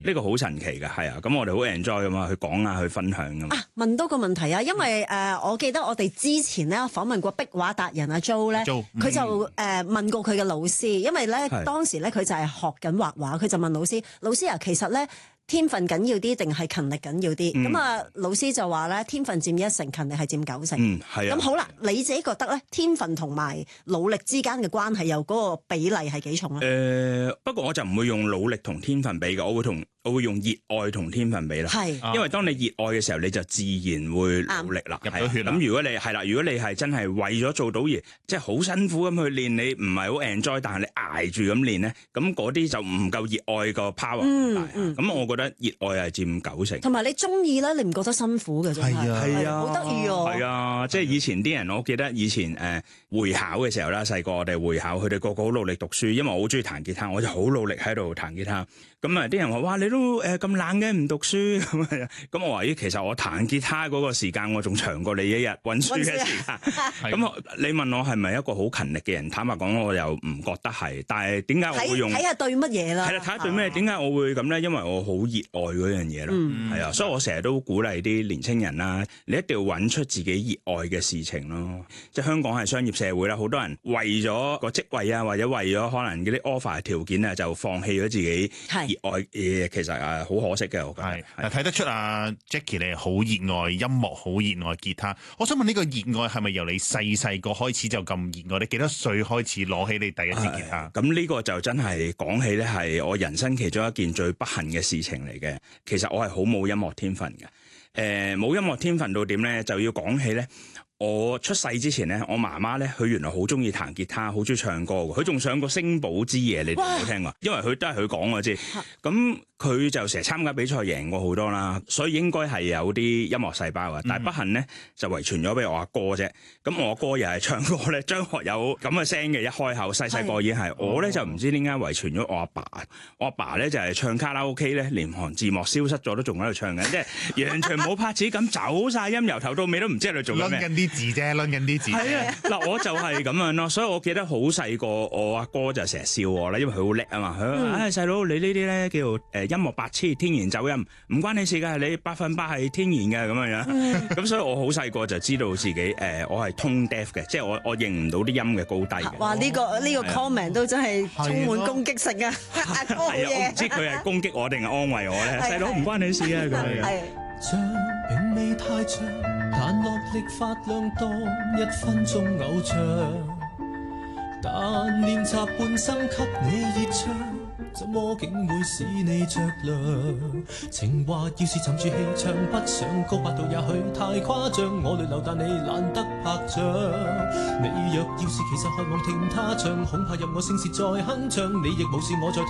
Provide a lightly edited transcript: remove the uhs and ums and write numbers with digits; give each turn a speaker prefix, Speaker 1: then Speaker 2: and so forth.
Speaker 1: 呢個好神奇㗎，係啊，咁我哋好 enjoy 㗎嘛，去講啊，去分享㗎嘛。
Speaker 2: 問多個問題啊，因為我記得我哋之前咧訪問過壁畫達人阿 Jo 咧，佢就問過佢嘅老師，因為咧當時咧佢就係學緊畫畫，佢就問老師啊，其實咧天分緊要啲定係勤力緊要啲？咁啊，老師就話咧天分佔1成，勤力係佔9成。係啊。咁好啦，你自己覺得咧天分同埋努力之間嘅關係有嗰個比例係幾重咧？
Speaker 1: 不過我就唔會用努力同天分比嘅，我會用熱愛同天分比啦。係，因為當你熱愛嘅時候，你就自然會努力啦，入咗血啦。咁如果你係啦，如果你係真係為咗做到嘢，即係好辛苦咁去練，你唔係好 enjoy，但係你捱住咁練咧，咁嗰啲就唔夠熱愛個 power 咁大。咁我覺得熱愛係佔9成。
Speaker 2: 同埋你中意咧，你唔覺得辛苦嘅啫？係啊，好得意喎。係啊，
Speaker 1: 即係以前啲人，我記得以前會考嘅時候啦，細個我哋會考，佢哋個個好努力讀書，因為我好中意彈吉他，我就好努力喺度彈吉他。咁啊，啲人話：哇，你都咁懶嘅，唔讀書咁啊！咁我話：咦，其實我彈吉他嗰個時間，我仲長過你一日溫書嘅時間。咁你問我係咪一個好勤力嘅人？坦白講，我又唔覺得係。但係點解我會用？
Speaker 2: 睇下對乜嘢啦？
Speaker 1: 係啦，睇下對咩？點解我會咁咧？因為我好熱愛嗰樣嘢咯。係啊，所以我成日都鼓勵啲年青人啦，你一定要揾出自己熱愛嘅事情咯。即係香港係商業社會啦，好多人為咗個職位啊，或者為咗可能嗰啲 offer 條件啊，就放棄咗自己熱愛嘅嘢，其實好可惜嘅，我覺得。
Speaker 3: 睇得出Jackie 你係好熱愛音樂，好熱愛吉他。我想問呢個熱愛係咪由你細個開始就咁熱愛？你幾多歲開始攞起你第一支吉他？
Speaker 1: 咁呢個就真係講起咧，係我人生其中一件最不幸嘅事情嚟嘅。其實我係好冇音樂天分嘅。冇音樂天分到點咧，就要講起咧。我出世之前咧，我媽媽咧，佢原來好中意彈吉他，好中意唱歌嘅。佢仲上過星寶之夜，你哋有冇聽過？因為佢都係佢講嘅啫。咁佢就成日參加比賽，贏過好多啦，所以應該係有啲音樂細胞嘅。但係不幸咧，就遺傳咗俾我阿哥啫。咁我阿哥又係唱歌咧，張學友咁嘅聲嘅，一開口細個已經係。我咧就唔知點解遺傳咗我阿爸。我阿爸咧就係唱卡拉 OK 咧，連行字幕消失咗都仲喺度唱緊，即係完全冇拍子咁走晒音，由頭到尾都唔知喺度做緊咩。
Speaker 3: 字啫，攆緊啲字。
Speaker 1: 係啊，嗱，我就係咁樣咯，所以我記得好細個，我阿哥就成日笑我啦，因為佢好叻啊嘛。佢話：細佬，你呢啲咧叫音樂白痴，天然走音，唔關你事㗎，你100%係天然嘅咁樣。咁所以我好細個就知道自己我係 tone deaf 嘅，即係我認唔到啲音嘅高低嘅。
Speaker 2: 哇！呢個 comment 都真係充滿攻擊性啊！阿哥
Speaker 1: 係啊，我唔知佢係攻擊我定係安慰我咧。細佬唔關你事啊咁樣。
Speaker 4: 像並未太長，但落力發亮當1分鐘偶像，但練習半生給你熱唱，怎麼竟會使你着涼？情話要是沉住氣唱不上高八度，也許太誇張。我淚流但你懶得拍掌。你若要是其實渴望聽他唱，恐怕任我聲線再鏗鏘，你亦無視我在。